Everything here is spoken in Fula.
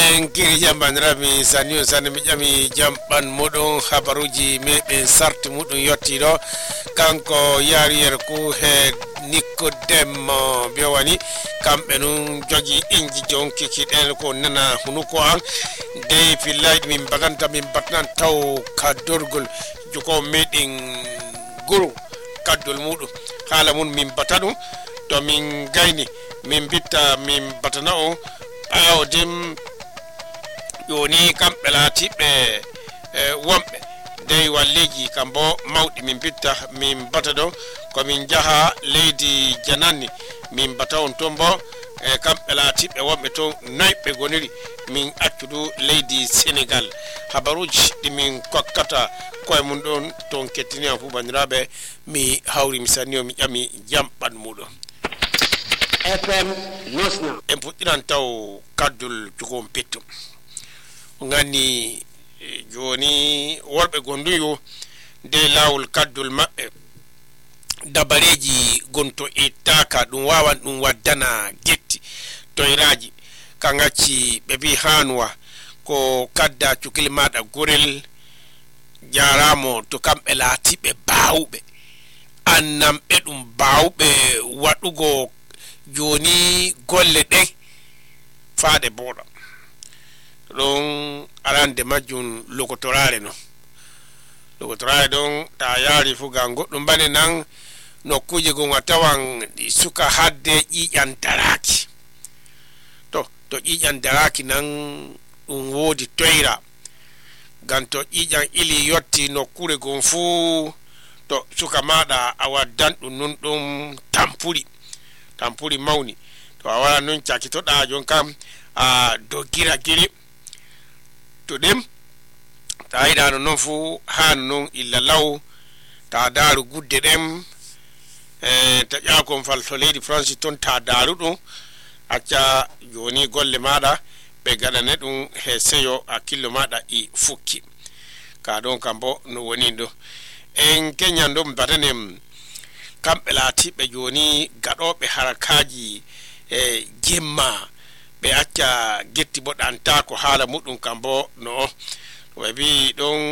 en kiri jambandiraɓe sanni sanne mi ƴami jamɓan muɗum habaruji meɗen sarti muɗum yetti ɗo kanko yariyere ko he Nicodème bewani kamɓe nun jogi inji jonki kiɗen ko nana hunuko an de fillaji min baganta min batnan taw kadorgol juko meɗen guru kaddol muɗum haala mun min bata ɗum to min gayni min bitta min batana o ɓawdim yoni kamɓe laatiɓe wonɓe dey walleji kambo mawɗi min bitta min bata ɗo komin jaha leydi jananni min bata on toon bo kamɓe laatiɓe wonɓe to noyɓe goniri min accudu leydi Sénégal habaruji ɗi min kokkata koye mum ɗon ton kettini am fu bandiraɓe mi hawri mi sanni o mi ƴami jamɓan muɗum FM Nosna en puɗɗiran taw kaddol jogom pettum ngani joni worɓe gonduyo de lawol kaddol maɓɓe dabareji gonto ittaka ɗum wawan ɗum waddana getti toyraji ka gacci ɓe bi hanuwa ko kadda cukil maɗa gorel jaramo to kamɓe laatiɓe bawɓe annamɓe ɗum bawɓe waɗugo joni golle ɗe faade boɗa ɗon arande majjum lokotorare no lokotorare ɗon ta yaari fu ga goɗɗum bane nan nokkuje gon a tawan suka hadde ƴiƴan daraki to ƴiƴan daraki nan ɗum woodi toyra gan to ƴiƴan ili yotti nokkure gon fuu to suka maɗa a waddan ɗum nun ɗum tampuri mawni to a wala nun cakitoɗa jon kam a doggira giri to ɗem ta yiɗano noon fu hano noon illa law ta daaru gudde ɗem ta ƴakon fal to leydi France toon ta daaru ɗum acca joni golle maɗa ɓe gaɗane ɗum he seyo hakkillo maɗa i fukki ka ɗon kam bo no woni ɗo en keñan ɗo mbaɗanen kamɓe laatiɓe joni gaɗoɓe harakaji jemma ɓe acca getti bo ɗanta ko haala muɗum kam bo no ɓe bi ɗon